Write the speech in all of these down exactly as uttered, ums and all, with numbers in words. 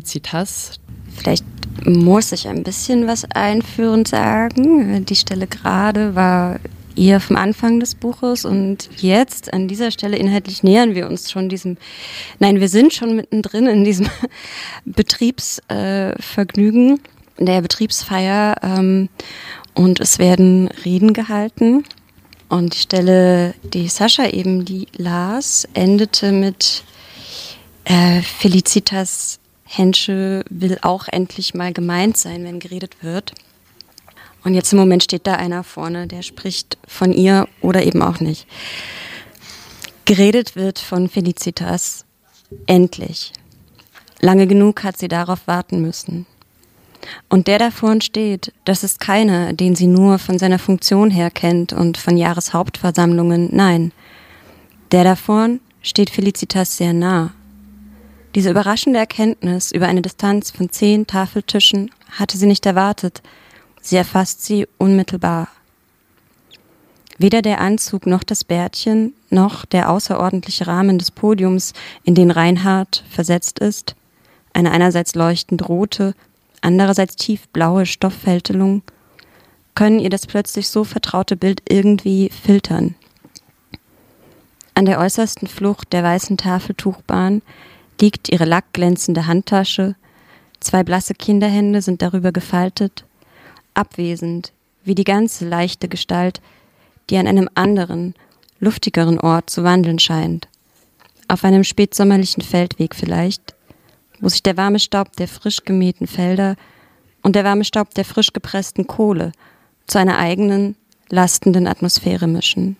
Felicitas. Vielleicht muss ich ein bisschen was einführend sagen. Die Stelle gerade war eher vom Anfang des Buches und jetzt an dieser Stelle inhaltlich nähern wir uns schon diesem, nein, wir sind schon mittendrin in diesem Betriebsvergnügen, äh, der Betriebsfeier ähm, und es werden Reden gehalten und die Stelle, die Sascha eben die las, endete mit äh, Felicitas Henschel will auch endlich mal gemeint sein, wenn geredet wird. Und jetzt im Moment steht da einer vorne, der spricht von ihr oder eben auch nicht. Geredet wird von Felicitas endlich. Lange genug hat sie darauf warten müssen. Und der da vorne steht, das ist keiner, den sie nur von seiner Funktion her kennt und von Jahreshauptversammlungen, nein. Der da vorne steht Felicitas sehr nah. Diese überraschende Erkenntnis über eine Distanz von zehn Tafeltischen hatte sie nicht erwartet. Sie erfasst sie unmittelbar. Weder der Anzug noch das Bärtchen, noch der außerordentliche Rahmen des Podiums, in den Reinhard versetzt ist, eine einerseits leuchtend rote, andererseits tiefblaue Stofffältelung, können ihr das plötzlich so vertraute Bild irgendwie filtern. An der äußersten Flucht der weißen Tafeltuchbahn liegt ihre lackglänzende Handtasche, zwei blasse Kinderhände sind darüber gefaltet, abwesend, wie die ganze leichte Gestalt, die an einem anderen, luftigeren Ort zu wandeln scheint. Auf einem spätsommerlichen Feldweg vielleicht, wo sich der warme Staub der frisch gemähten Felder und der warme Staub der frisch gepressten Kohle zu einer eigenen, lastenden Atmosphäre mischen.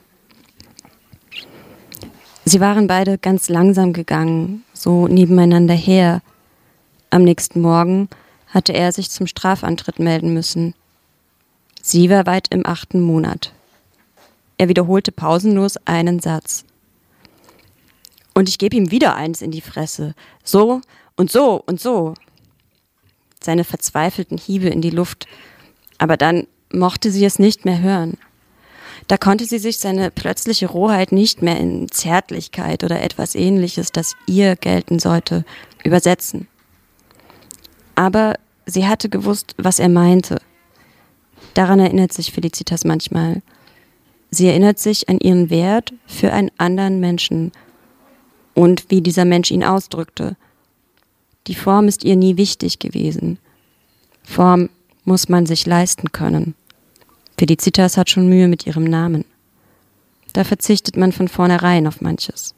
Sie waren beide ganz langsam gegangen, so nebeneinander her. Am nächsten Morgen hatte er sich zum Strafantritt melden müssen. Sie war weit im achten Monat. Er wiederholte pausenlos einen Satz. Und ich gebe ihm wieder eins in die Fresse. So und so und so. Seine verzweifelten Hiebe in die Luft. Aber dann mochte sie es nicht mehr hören. Da konnte sie sich seine plötzliche Rohheit nicht mehr in Zärtlichkeit oder etwas Ähnliches, das ihr gelten sollte, übersetzen. Aber sie hatte gewusst, was er meinte. Daran erinnert sich Felicitas manchmal. Sie erinnert sich an ihren Wert für einen anderen Menschen und wie dieser Mensch ihn ausdrückte. Die Form ist ihr nie wichtig gewesen. Form muss man sich leisten können. Felicitas hat schon Mühe mit ihrem Namen. Da verzichtet man von vornherein auf manches.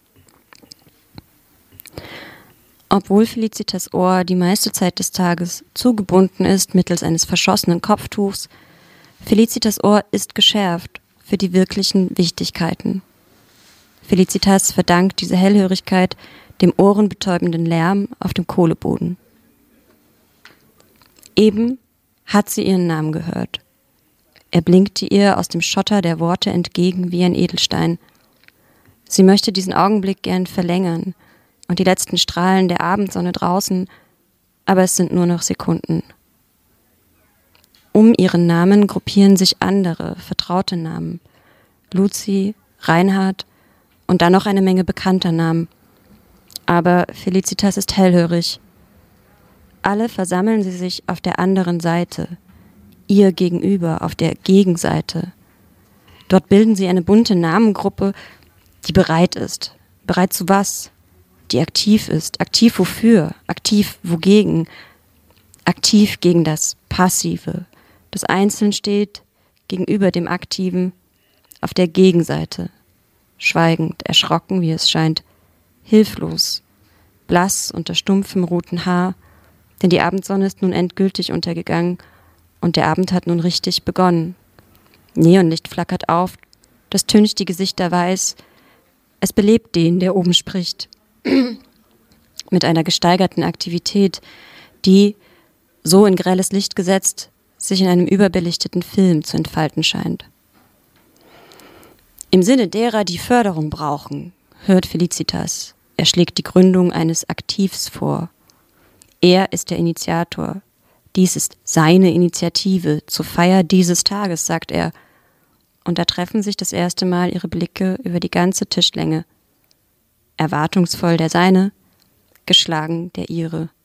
Obwohl Felicitas Ohr die meiste Zeit des Tages zugebunden ist mittels eines verschossenen Kopftuchs, Felicitas Ohr ist geschärft für die wirklichen Wichtigkeiten. Felicitas verdankt diese Hellhörigkeit dem ohrenbetäubenden Lärm auf dem Kohleboden. Eben hat sie ihren Namen gehört. Er blinkte ihr aus dem Schotter der Worte entgegen wie ein Edelstein. Sie möchte diesen Augenblick gern verlängern und die letzten Strahlen der Abendsonne draußen, aber es sind nur noch Sekunden. Um ihren Namen gruppieren sich andere, vertraute Namen. Luzi, Reinhard und dann noch eine Menge bekannter Namen. Aber Felicitas ist hellhörig. Alle versammeln sie sich auf der anderen Seite, ihr gegenüber, auf der Gegenseite. Dort bilden sie eine bunte Namengruppe, die bereit ist. Bereit zu was? Die aktiv ist. Aktiv wofür? Aktiv wogegen? Aktiv gegen das Passive. Das Einzelne steht gegenüber dem Aktiven auf der Gegenseite. Schweigend, erschrocken, wie es scheint. Hilflos. Blass unter stumpfem roten Haar. Denn die Abendsonne ist nun endgültig untergegangen und der Abend hat nun richtig begonnen. Neonlicht flackert auf, das tüncht die Gesichter weiß. Es belebt den, der oben spricht. Mit einer gesteigerten Aktivität, die, so in grelles Licht gesetzt, sich in einem überbelichteten Film zu entfalten scheint. Im Sinne derer, die Förderung brauchen, hört Felicitas. Er schlägt die Gründung eines Aktivs vor. Er ist der Initiator. Dies ist seine Initiative zur Feier dieses Tages, sagt er. Und da treffen sich das erste Mal ihre Blicke über die ganze Tischlänge. Erwartungsvoll der seine, geschlagen der ihre.